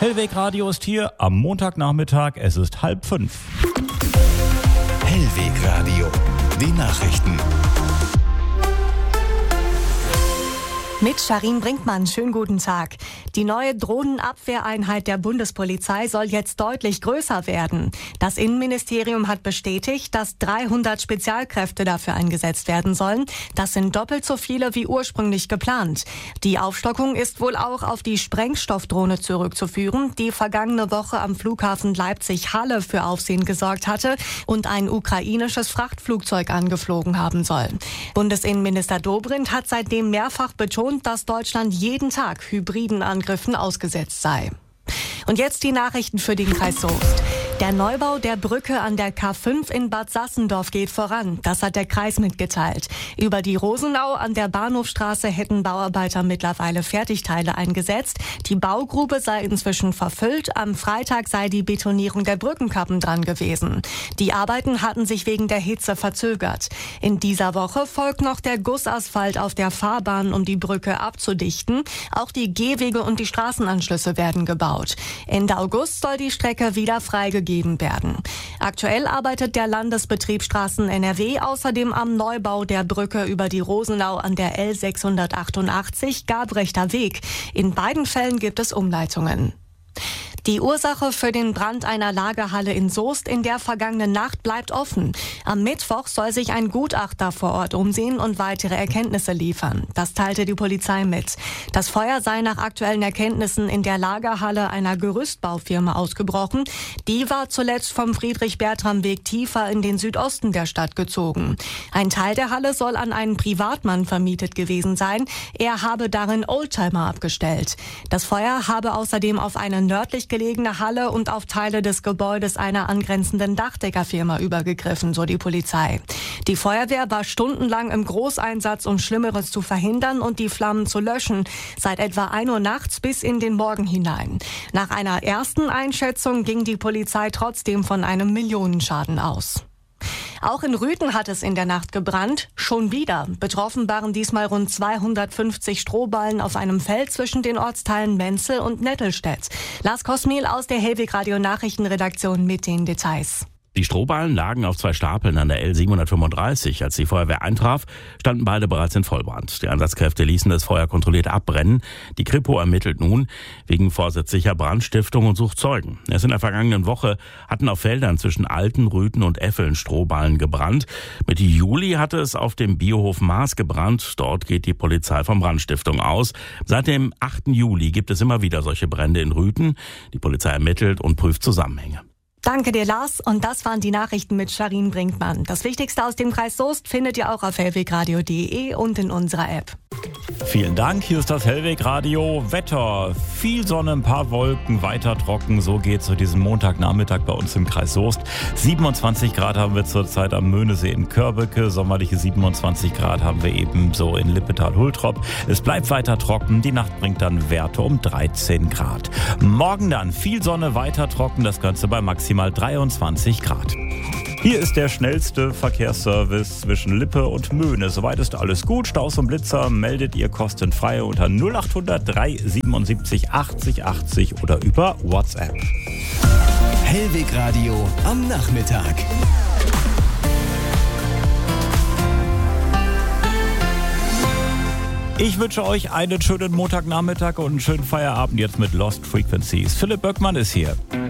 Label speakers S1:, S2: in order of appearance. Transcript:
S1: Hellweg Radio ist hier am Montagnachmittag. Es ist 4:30.
S2: Hellweg Radio, die Nachrichten.
S3: Mit Sharin Brinkmann, schönen guten Tag. Die neue Drohnenabwehreinheit der Bundespolizei soll jetzt deutlich größer werden. Das Innenministerium hat bestätigt, dass 300 Spezialkräfte dafür eingesetzt werden sollen. Das sind doppelt so viele wie ursprünglich geplant. Die Aufstockung ist wohl auch auf die Sprengstoffdrohne zurückzuführen, die vergangene Woche am Flughafen Leipzig-Halle für Aufsehen gesorgt hatte und ein ukrainisches Frachtflugzeug angeflogen haben soll. Bundesinnenminister Dobrindt hat seitdem mehrfach betont, dass Deutschland jeden Tag hybriden Angriffen ausgesetzt sei. Und jetzt die Nachrichten für den Kreis Soest. Der Neubau der Brücke an der K5 in Bad Sassendorf geht voran. Das hat der Kreis mitgeteilt. Über die Rosenau an der Bahnhofstraße hätten Bauarbeiter mittlerweile Fertigteile eingesetzt. Die Baugrube sei inzwischen verfüllt. Am Freitag sei die Betonierung der Brückenkappen dran gewesen. Die Arbeiten hatten sich wegen der Hitze verzögert. In dieser Woche folgt noch der Gussasphalt auf der Fahrbahn, um die Brücke abzudichten. Auch die Gehwege und die Straßenanschlüsse werden gebaut. Ende August soll die Strecke wieder freigegeben werden. Aktuell arbeitet der Landesbetrieb Straßen NRW außerdem am Neubau der Brücke über die Rosenau an der L688 Gabrechter Weg. In beiden Fällen gibt es Umleitungen. Die Ursache für den Brand einer Lagerhalle in Soest in der vergangenen Nacht bleibt offen. Am Mittwoch soll sich ein Gutachter vor Ort umsehen und weitere Erkenntnisse liefern. Das teilte die Polizei mit. Das Feuer sei nach aktuellen Erkenntnissen in der Lagerhalle einer Gerüstbaufirma ausgebrochen. Die war zuletzt vom Friedrich-Bertram-Weg tiefer in den Südosten der Stadt gezogen. Ein Teil der Halle soll an einen Privatmann vermietet gewesen sein. Er habe darin Oldtimer abgestellt. Das Feuer habe außerdem auf eine nördlich gelegene Halle und auf Teile des Gebäudes einer angrenzenden Dachdeckerfirma übergegriffen, so die Polizei. Die Feuerwehr war stundenlang im Großeinsatz, um Schlimmeres zu verhindern und die Flammen zu löschen, seit etwa 1 Uhr nachts bis in den Morgen hinein. Nach einer ersten Einschätzung ging die Polizei trotzdem von einem Millionenschaden aus. Auch in Rüthen hat es in der Nacht gebrannt. Schon wieder. Betroffen waren diesmal rund 250 Strohballen auf einem Feld zwischen den Ortsteilen Menzel und Nettelstedt. Lars Kosmiel aus der Hellweg Radio Nachrichtenredaktion mit den Details.
S4: Die Strohballen lagen auf 2 Stapeln an der L735. Als die Feuerwehr eintraf, standen beide bereits in Vollbrand. Die Einsatzkräfte ließen das Feuer kontrolliert abbrennen. Die Kripo ermittelt nun wegen vorsätzlicher Brandstiftung und sucht Zeugen. Erst in der vergangenen Woche hatten auf Feldern zwischen Alten, Rüthen und Effeln Strohballen gebrannt. Mitte Juli hatte es auf dem Biohof Maas gebrannt. Dort geht die Polizei von Brandstiftung aus. Seit dem 8. Juli gibt es immer wieder solche Brände in Rüthen. Die Polizei ermittelt und prüft Zusammenhänge.
S3: Danke dir, Lars. Und das waren die Nachrichten mit Sharin Brinkmann. Das Wichtigste aus dem Kreis Soest findet ihr auch auf hellwegradio.de und in unserer App.
S1: Vielen Dank, hier ist das Hellweg Radio. Wetter, viel Sonne, ein paar Wolken, weiter trocken. So geht's zu diesem Montagnachmittag bei uns im Kreis Soest. 27 Grad haben wir zurzeit am Möhnesee in Körbecke. Sommerliche 27 Grad haben wir ebenso in Lippetal-Hultrop. Es bleibt weiter trocken. Die Nacht bringt dann Werte um 13 Grad. Morgen dann viel Sonne, weiter trocken. Das Ganze bei maximal 23 Grad. Hier ist der schnellste Verkehrsservice zwischen Lippe und Möhne. Soweit ist alles gut. Staus und Blitzer meldet ihr kostenfrei unter 0800 377 80 80 oder über WhatsApp.
S2: Hellweg Radio am Nachmittag.
S1: Ich wünsche euch einen schönen Montagnachmittag und einen schönen Feierabend jetzt mit Lost Frequencies. Philipp Böckmann ist hier.